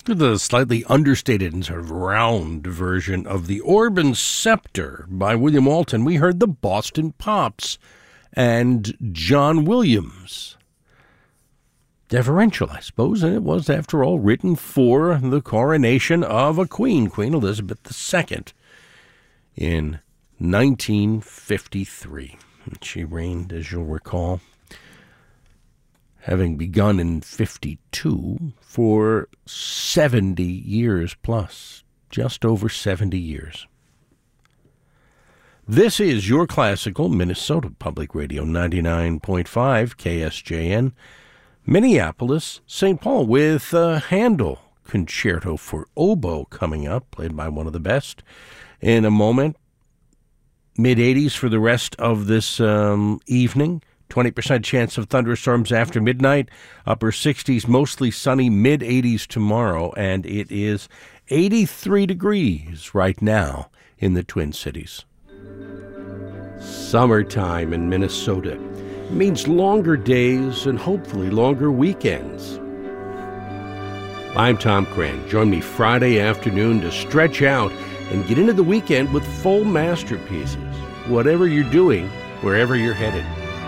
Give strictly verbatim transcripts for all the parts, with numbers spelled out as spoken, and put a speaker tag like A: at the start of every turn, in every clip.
A: The slightly understated and sort of round version of the Orb and Scepter by William Walton. We heard the Boston Pops and John Williams. Deferential, I suppose, and it was, after all, written for the coronation of a queen, Queen Elizabeth the Second, in nineteen fifty-three. She reigned, as you'll recall, having begun in fifty-two, for seventy years plus, just over seventy years. This is your classical Minnesota Public Radio, ninety-nine point five K S J N, Minneapolis, Saint Paul, with a Handel Concerto for Oboe coming up, played by one of the best in a moment. mid-eighties for the rest of this um, evening. twenty percent chance of thunderstorms after midnight. Upper sixties, mostly sunny, mid-eighties tomorrow. And it is eighty-three degrees right now in the Twin Cities. Summertime in Minnesota means longer days and hopefully longer weekends. I'm Tom Cran. Join me Friday afternoon to stretch out and get into the weekend with full masterpieces. Whatever you're doing, wherever you're headed.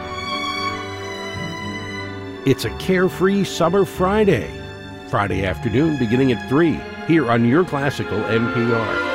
A: It's a carefree summer Friday. Friday afternoon beginning at three here on your classical N P R.